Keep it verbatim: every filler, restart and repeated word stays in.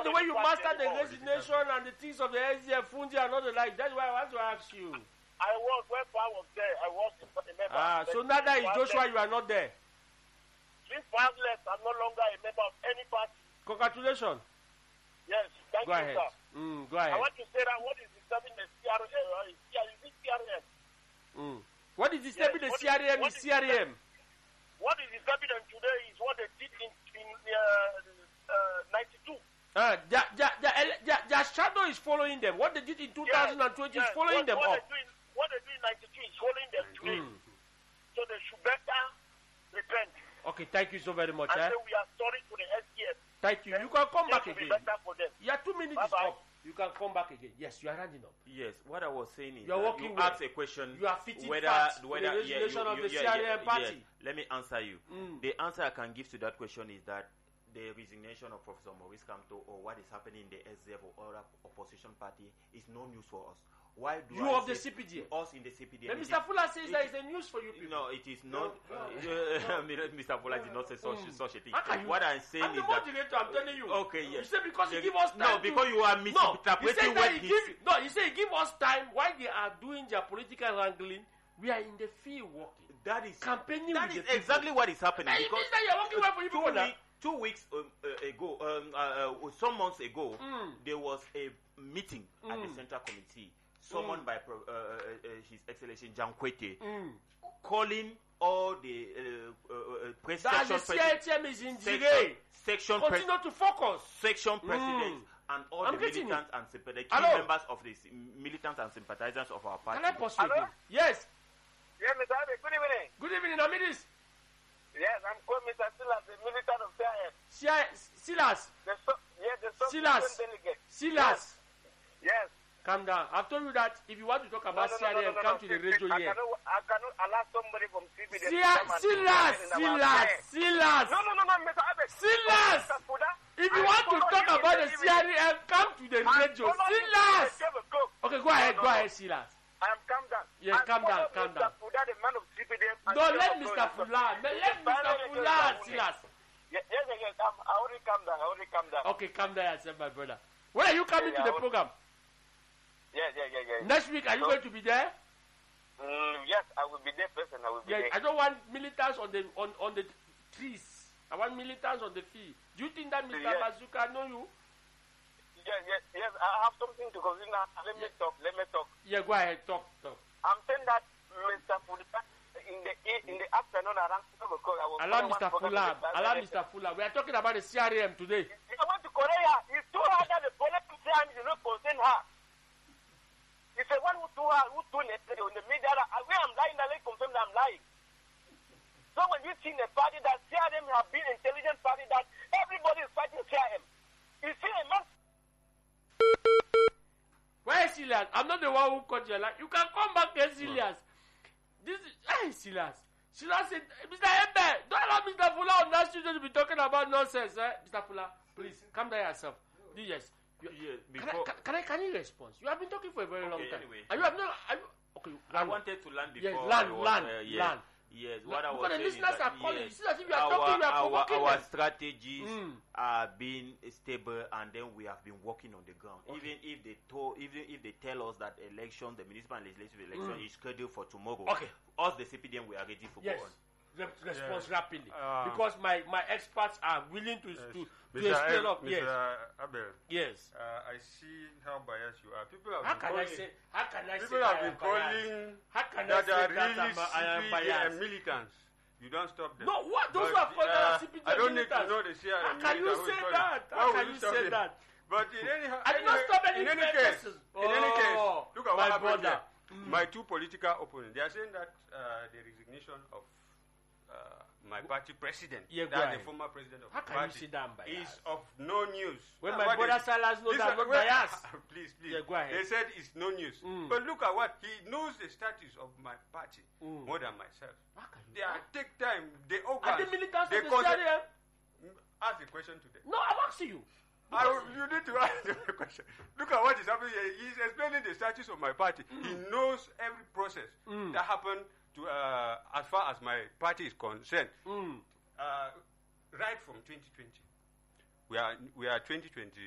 the way you mastered the resignation and the things of the S D F, Fundi and all the like. That's why I want to ask you. I was, when I was there, I was a member. Ah, so now that is Joshua, you are not there. Since Faz left, I'm no longer a member of any party. Congratulations. Yes, thank go you, ahead. sir. Mm, go ahead. I want to say that what is disturbing the C R M? Uh, is it C R M? Mm. What is disturbing yes, the C R M is C R M. What is disturbing them today is what they did in, in uh, uh, ninety-two. Uh, their, their, their, their, their shadow is following them. What they did in two thousand twenty yes, is following yes. them what up. They do in, what they do in ninety-two is following them today. Mm. So they should better repent. Okay, thank you so very much. And eh? say we are sorry to the S D F. Thank you. You can come back again. For them. You are two minutes Bye-bye. up. You can come back again. Yes, you are rounding up. Yes, what I was saying is you, that you well. asked a question. You are fitting whether, facts whether to the resolution yeah, you, of you, the yeah, C R M yeah, party. Yeah. Let me answer you. Mm. The answer I can give to that question is that the resignation of Professor Maurice Kamto or what is happening in the S D F or other opposition party is no news for us. Why do you I of the C P D M? Us in the C P D M. Then Mister Fuller says there is a news for you people. No, it is not. No, no. Uh, Mister Fuller did not say such, mm. such a thing. You, what I'm saying I'm is the that... moderator, I'm telling you. Okay, yes. You say because the, he give us time No, because to, you are misinterpreting no, what he he... give, no, you say give us time while they are doing their political wrangling. We are in the field working. That is... Campaigning That with is the exactly what is happening. It means that you're working well for you two, people week, two weeks um, uh, ago, um, uh, uh, some months ago, mm. there was a meeting mm. at the Central Committee summoned mm. by uh, uh, uh, His Excellency Jan Kwete, mm. calling all the uh, uh, uh, press that section the C I T M is in section, section continue pres- to focus. Section presidents mm. and all I'm the militants it. and sympathizers, key Hello? members of the militants and sympathizers of our party. Can I pursue you? Yes. Yes, Mister Abe, good evening. Good evening, Amidis. Yes, I'm called Mister Silas, the militant of C I M. C I- Silas. The so- yes, the Silas. delegate. Silas. Yes. yes. Calm down. I've told you that if you want to talk about no, no, C R M, no, no, no, come no, to the no, radio I here. Cannot, I cannot allow somebody from C B D Silas, Silas, Silas, Silas. No, no, no, no, Mister Abe. Silas. If you want to talk about the C R M, come to the radio. Silas. Okay, go ahead, go ahead, Silas. I am calm down. Yes, calm down, calm down. Fuda, the man of C P D M. No, let Mister Fuller. Let Mister Fuller, Silas. Yes, yes, yes. I'm, I already calm down. I already calm down. Okay, calm down, I said, my brother. When are you coming yeah, to the was, program? Yeah, yeah, yeah, yeah. Next week, are you so, going to be there? Mm, yes, I will be there person. I will be yeah, there. I don't want militants on the on, on the trees. I want militants on the field. Do you think that Mister Yes. Bazooka know you? Yes, yes, yes. I have something to consider. Let me yeah. talk. Let me talk. Yeah, go ahead. Talk, talk. I'm saying that Mister Fuller in the in the afternoon around twelve o'clock. I will allow Mister Fuller. Allow Mister Fuller. We are talking about the C R M today. I went to Korea. It's too hard that the politicians do not concern her. It's the one who do her, who do it on the media. Where I'm lying, I confirm that I'm lying. So when you see the party that C R M have been intelligent party that everybody is fighting C R M. You see a man. Where is Silas? I'm not the one who caught your life. You can come back here, Silas. This is hey, Silas. Silas said, Mister Embe, don't allow Mister Fuller on that studio to be talking about nonsense, eh? Mister Fuller, please calm down yourself. Yes. You, yeah, can, I, before can, can I can you respond? You have been talking for a very okay, long time. Anyway. Are you have no? Are you, okay. I wanted to land before. Yes, land, I was, land, uh, yes, land. Yes, what I was because the saying is listeners that, are calling. yes, You see that if you are our, talking, you are our, provoking our them. strategies Mm. are being stable, and then we have been working on the ground. Okay. Even if they told, even if they tell us that election, the municipal and legislative election Mm. is scheduled for tomorrow, Okay. us the C P D M we are ready for Yes. go on. Re- response Yes. rapidly Uh, because my, my experts are willing to Yes. to, to Mister explain Ab- up. Yes, Mister Abel, yes. uh, I see how biased you are. People have How been can I calling, say? How can I people say have that I been am biased? calling How can I that say are that really I'm, I am C P D M biased? militants. You don't stop them. No, what those But, who are called uh, uh, C P D M I don't need militants. to know the C R M How can you militant who say is calling. that? Why How will can you you stop say him? that? But in any, I did not stop any in any person. case, in any case, Oh, look at my what happened brother. here. Mm. My two political opponents, they are saying that uh, the resignation of uh, my party president, Yeah, go that's ahead. the former president of How the can you party, say that I'm is biased? of no news. When Uh, my what brother they- Salas knows Listen, I'm not well, biased. please, please. Yeah, go ahead. They said it's no news. Mm. But look at what he knows the status of my party Mm. more than myself. How can you? They are, take time. They Are organize. the militants they of the conce- C R M? Ask a question to them. No, I'm asking you. I, you need to ask them a question. Look at what is happening here. He's explaining the status of my party. Mm. He knows every process Mm. that happened to uh, as far as my party is concerned. Mm. Uh, right from twenty twenty. We are we are twenty twenty.